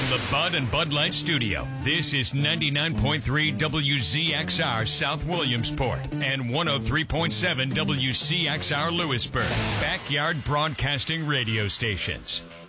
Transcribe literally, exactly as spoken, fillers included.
the Bud and Bud Light Studio, this is ninety-nine point three W Z X R South Williamsport and one oh three point seven W C X R Lewisburg, Backyard Broadcasting Radio Stations.